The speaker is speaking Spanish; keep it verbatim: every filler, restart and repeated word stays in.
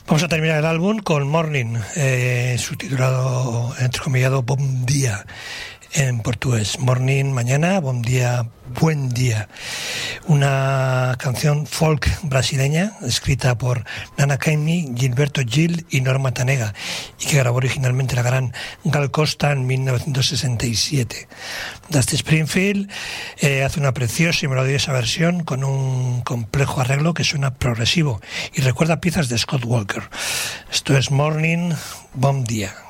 Vamos a terminar el álbum con Morning, eh, subtitulado, entrecomillado, Bom Dia, en portugués. Morning, mañana, bom día, buen día. Una canción folk brasileña, escrita por Nana Caymmi, Gilberto Gil y Norma Tanega, y que grabó originalmente la gran Gal Costa en mil novecientos sesenta y siete. Dusty Springfield eh, hace una preciosa y melodiosa versión con un complejo arreglo que suena progresivo y recuerda piezas de Scott Walker. Esto es Morning, bom día.